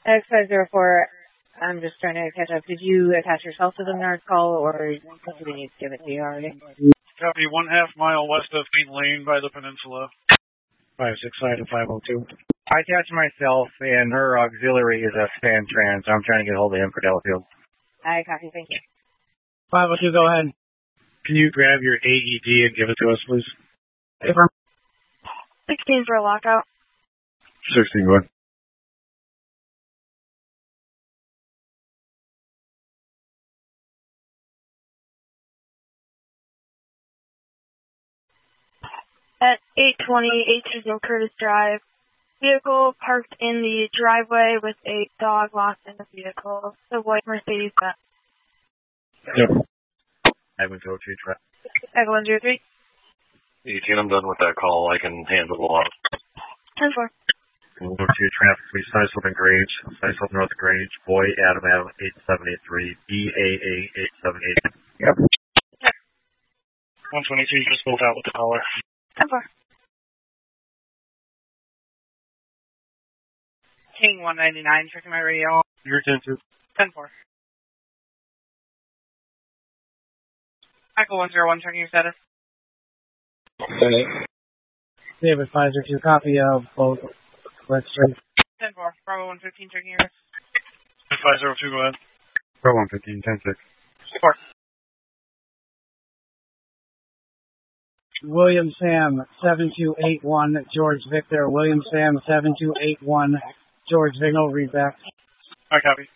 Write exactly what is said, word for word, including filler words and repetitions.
X five zero four, I'm just trying to catch up. Did you attach yourself to the NARS call, or do we need to give it to you already? Copy, one half mile west of Main Lane by the peninsula. five six five to five oh two. I attached myself, and her auxiliary is a Span Trans. I'm trying to get a hold of him for Delafield. I copy, thank you. five oh two, go ahead. Can you grab your A E D and give it to us, please? Paper. sixteen for a lockout. sixteen, go ahead. At eight twenty, eighteen Curtis Drive. Vehicle parked in the driveway with a dog locked in the vehicle. The white Mercedes Benz. Yep. I would go to traffic. Echo one zero three. eighteen, I'm done with that call. I can handle the loss. ten four. We'll go to traffic. We Sisleton Grange, Sisleton North Grange, Boy Adam Adam eight seven eight three, B A A eight seven eight. Yep. one twenty-three just pulled out with the caller. ten four. King one ninety-nine, checking my radio. You're ten two. ten four. Echo one zero one, checking your status. David five zero two, copy of both. Let's straight. ten four. Bravo one fifteen, checking yours. five zero two, go ahead. Bravo one fifteen, ten six. four. William Sam seven two eight one, George Victor. William Sam seven two eight one, George Victor. No read back. I copy.